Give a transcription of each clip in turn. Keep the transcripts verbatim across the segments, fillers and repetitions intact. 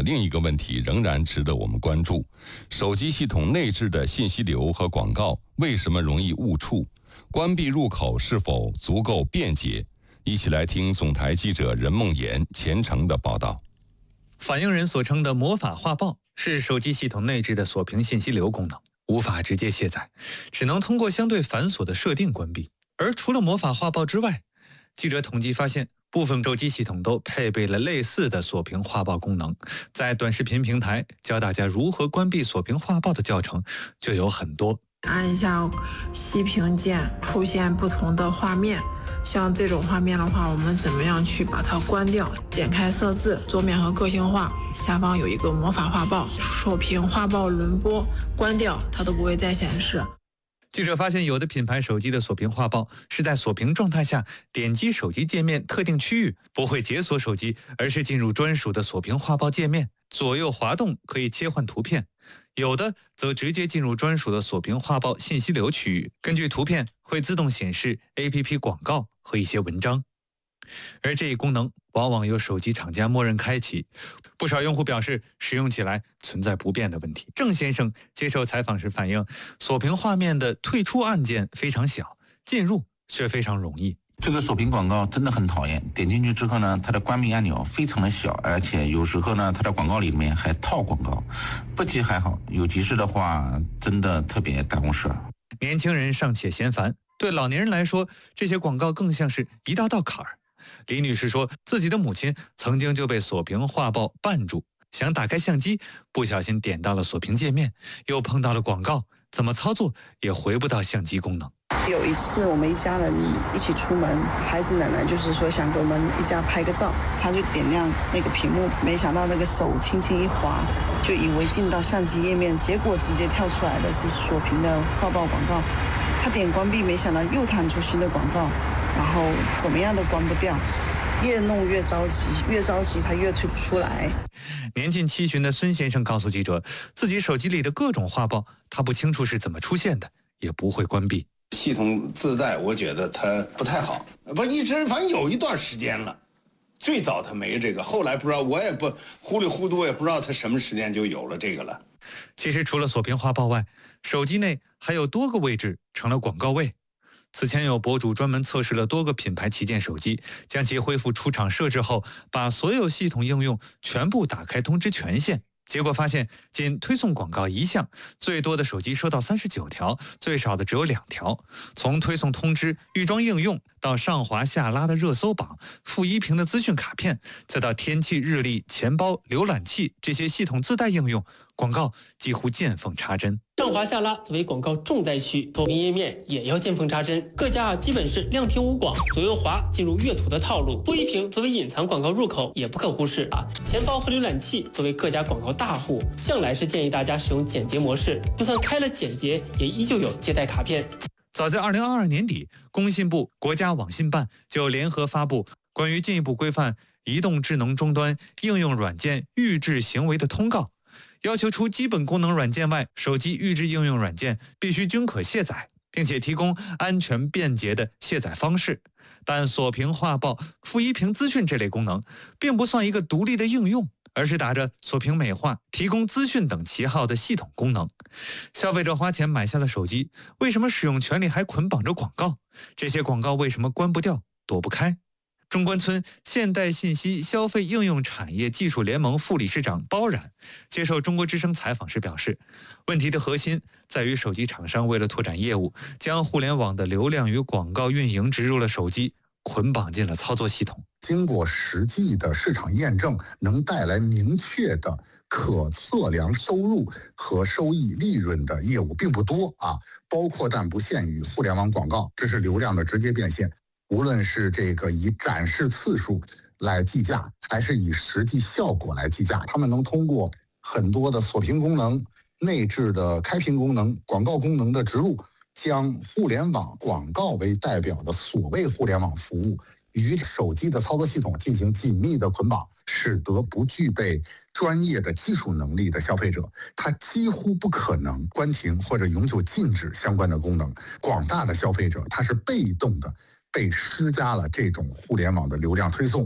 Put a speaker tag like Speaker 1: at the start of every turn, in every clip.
Speaker 1: 另一个问题仍然值得我们关注：手机系统内置的信息流和广告为什么容易误触？关闭入口是否足够便捷？一起来听总台记者任梦妍、钱程的报道。
Speaker 2: 反映人所称的魔法画报是手机系统内置的锁屏信息流功能，无法直接卸载，只能通过相对繁琐的设定关闭。而除了魔法画报之外，记者统计发现，部分手机系统都配备了类似的锁屏画报功能。在短视频平台教大家如何关闭锁屏画报的教程就有很多。
Speaker 3: 按一下熄屏键，出现不同的画面。像这种画面的话，我们怎么样去把它关掉？点开设置，桌面和个性化，下方有一个魔法画报，锁屏画报轮播，关掉它都不会再显示。
Speaker 2: 记者发现，有的品牌手机的锁屏画报是在锁屏状态下点击手机界面特定区域，不会解锁手机，而是进入专属的锁屏画报界面，左右滑动可以切换图片。有的则直接进入专属的锁屏画报信息流区域，根据图片会自动显示 A P P 广告和一些文章。而这一功能往往由手机厂家默认开启，不少用户表示使用起来存在不便的问题。郑先生接受采访时反映，锁屏画面的退出按键非常小，进入却非常容易。
Speaker 4: 这个锁屏广告真的很讨厌，点进去之后呢，它的关闭按钮非常的小，而且有时候呢，它的广告里面还套广告。不急还好，有急事的话，真的特别耽误事儿。
Speaker 2: 年轻人尚且嫌烦，对老年人来说，这些广告更像是一道道坎儿。李女士说，自己的母亲曾经就被锁屏画报绊住，想打开相机，不小心点到了锁屏界面，又碰到了广告，怎么操作也回不到相机功能。
Speaker 5: 有一次我们一家人一起出门，孩子奶奶就是说想给我们一家拍个照，他就点亮那个屏幕，没想到那个手轻轻一滑，就以为进到相机页面，结果直接跳出来的是锁屏的画报广告。他点关闭，没想到又弹出新的广告，然后怎么样都关不掉，越弄越着急，越着急他越退不出来。
Speaker 2: 年近七旬的孙先生告诉记者，自己手机里的各种画报他不清楚是怎么出现的，也不会关闭。
Speaker 6: 系统自带我觉得它不太好，不一直反正有一段时间了，最早它没这个，后来不知道，我也不糊里糊涂也不知道它什么时间就有了这个了。
Speaker 2: 其实除了锁屏画报外，手机内还有多个位置成了广告位。此前有博主专门测试了多个品牌旗舰手机，将其恢复出厂设置后，把所有系统应用全部打开通知权限。结果发现，仅推送广告一项，最多的手机收到三十九条，最少的只有两条。从推送通知、预装应用，到上滑下拉的热搜榜、负一屏的资讯卡片，再到天气、日历、钱包、浏览器这些系统自带应用，广告几乎见缝插针。
Speaker 7: 上滑下拉作为广告重灾区，锁屏页面也要见缝插针，各家基本是亮屏无广，左右滑进入阅图的套路。负一屏作为隐藏广告入口也不可忽视啊。钱包和浏览器作为各家广告大户，向来是建议大家使用简洁模式，就算开了简洁，也依旧有接待卡片。
Speaker 2: 早在二零二二年底，工信部、国家网信办就联合发布关于进一步规范移动智能终端应用软件预置行为的通告，要求除基本功能软件外，手机预置应用软件必须均可卸载，并且提供安全便捷的卸载方式。但锁屏画报、负一屏资讯这类功能并不算一个独立的应用，而是打着锁屏美化、提供资讯等旗号的系统功能。消费者花钱买下了手机，为什么使用权里还捆绑着广告？这些广告为什么关不掉、躲不开？中关村现代信息消费应用产业技术联盟副理事长包冉接受中国之声采访时表示，问题的核心在于手机厂商为了拓展业务，将互联网的流量与广告运营植入了手机，捆绑进了操作系统。
Speaker 8: 经过实际的市场验证，能带来明确的可测量收入和收益利润的业务并不多啊，包括但不限于互联网广告，这是流量的直接变现。无论是这个以展示次数来计价，还是以实际效果来计价，他们能通过很多的锁屏功能、内置的开屏功能、广告功能的植入，将互联网广告为代表的所谓互联网服务与手机的操作系统进行紧密的捆绑，使得不具备专业的技术能力的消费者，他几乎不可能关停或者永久禁止相关的功能。广大的消费者，他是被动的被施加了这种互联网的流量推送。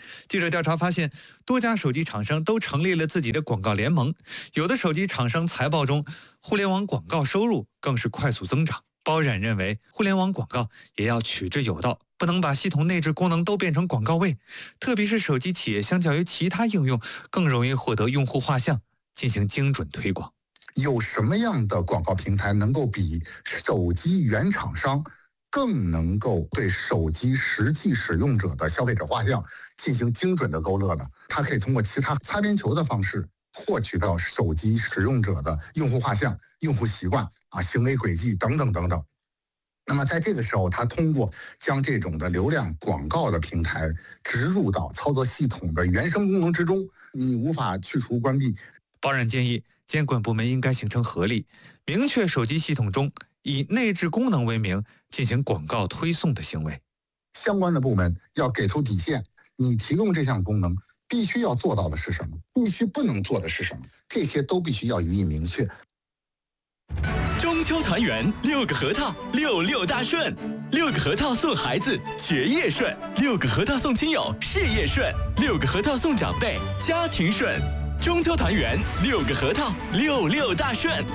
Speaker 2: 记者调查发现，多家手机厂商都成立了自己的广告联盟，有的手机厂商财报中互联网广告收入更是快速增长。包冉认为，互联网广告也要取之有道，不能把系统内置功能都变成广告位，特别是手机企业相较于其他应用更容易获得用户画像，进行精准推广。
Speaker 8: 有什么样的广告平台能够比手机原厂商更能够对手机实际使用者的消费者画像进行精准的勾勒呢？它可以通过其他擦边球的方式获取到手机使用者的用户画像、用户习惯啊、行为轨迹等等等等。那么在这个时候，它通过将这种的流量广告的平台植入到操作系统的原生功能之中，你无法去除关闭。
Speaker 2: 包冉建议，监管部门应该形成合力，明确手机系统中以内置功能为名进行广告推送的行为。
Speaker 8: 相关的部门要给出底线，你提供这项功能必须要做到的是什么，必须不能做的是什么，这些都必须要予以明确。
Speaker 9: 中秋团圆，六个核桃，六六大顺。六个核桃送孩子，学业顺；六个核桃送亲友，事业顺；六个核桃送长辈，家庭顺。中秋团圆，六个核桃，六六大顺。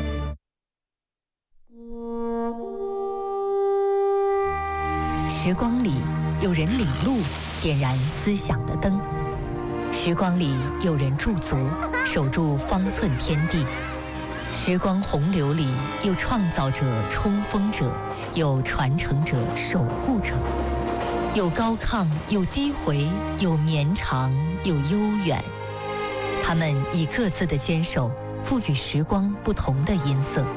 Speaker 10: 时光里有人领路，点燃思想的灯；时光里有人驻足，守住方寸天地；时光洪流里有创造者、冲锋者，有传承者、守护者，有高亢，有低回，有绵长，有悠远。他们以各自的坚守，赋予时光不同的音色。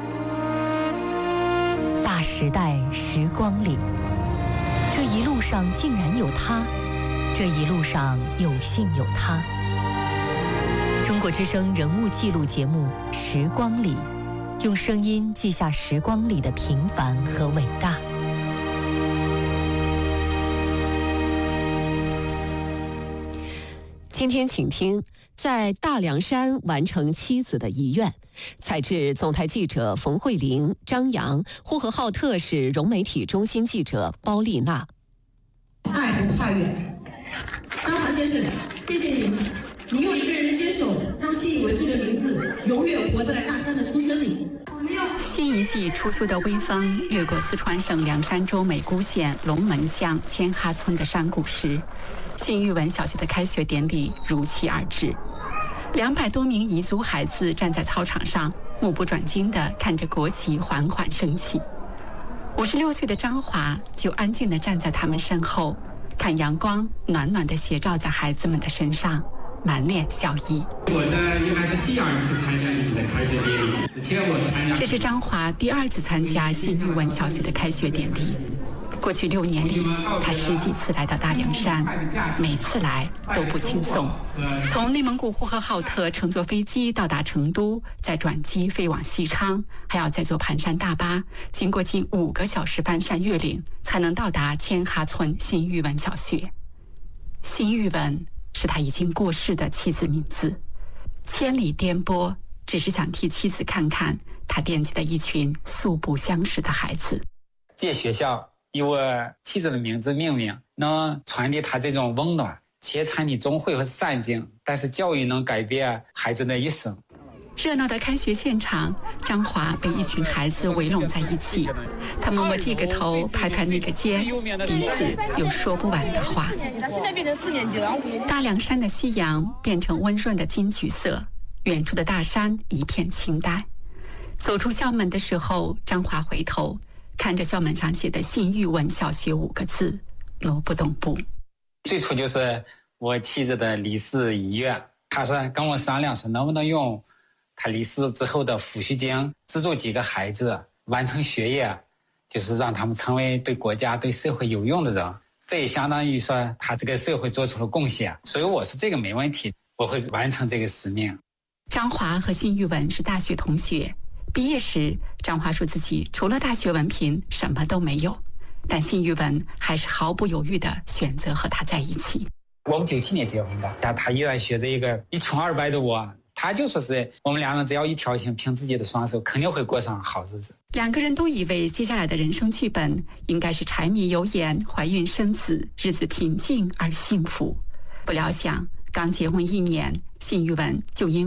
Speaker 10: 大时代时光里，这一路上竟然有他，这一路上有幸有他。中国之声人物记录节目《时光里》，用声音记下时光里的平凡和伟大。
Speaker 11: 今天请听，在大凉山完成妻子的遗愿。采制总台记者冯慧玲、张扬，呼和浩特市融媒体中心记者包丽娜。
Speaker 12: 爱不怕远，张华先生，谢谢你，你用一个人的坚守，让信以为这个名字永远活在大山的出生里。
Speaker 13: 新一季初秋的微风掠过四川省凉山州美姑县龙门乡千哈村的山谷时，信玉文小学的开学典礼如期而至。两百多名彝族孩子站在操场上，目不转睛地看着国旗缓缓升起。五十六岁的张华就安静地站在他们身后，看阳光暖暖地斜照在孩子们的身上，满脸笑意。
Speaker 14: 我的应该是第二次参加你们的开学典礼，之前我参加。
Speaker 13: 这是张华第二次参加信玉文小学的开学典礼。过去六年里，他十几次来到大凉山，每次来都不轻松。从内蒙古呼和浩特乘坐飞机到达成都，再转机飞往西昌，还要再坐盘山大巴，经过近五个小时翻山越岭，才能到达千哈村新玉文小学。新玉文是他已经过世的妻子名字。千里颠簸，只是想替妻子看看他惦记的一群素不相识的孩子。
Speaker 15: 借学校以我妻子的名字命名，能传递他这种温暖，且传递中慧和善境，但是教育能改变孩子的一生。
Speaker 13: 热闹的开学现场，张华被一群孩子围拢在一起，他摸摸这个头，拍拍那个肩，彼此有说不完的话。
Speaker 16: 现在变成四年级了。
Speaker 13: 大凉山的夕阳变成温润的金橘色，远处的大山一片清淡。走出校门的时候，张华回头看着校门上写的信玉文小学五个字，挪不动步。
Speaker 15: 最初就是我妻子的离世遗愿，他说跟我商量说能不能用他离世之后的抚恤金资助几个孩子完成学业，就是让他们成为对国家对社会有用的人，这也相当于说他这个社会做出了贡献。所以我说这个没问题，我会完成这个使命。
Speaker 13: 张华和信玉文是大学同学，毕业时张华说自己除了大学文凭什么都没有，但信玉文还是毫不犹豫地选择和他在一起。
Speaker 15: 我们九七年结婚的，但他依然学着一个一穷二白的我，他就说是我们两个只要一条心，凭自己的双手肯定会过上好日子。
Speaker 13: 两个人都以为接下来的人生剧本应该是柴米油盐、怀孕生子，日子平静而幸福。 不料想，刚结婚一年，靳玉文就因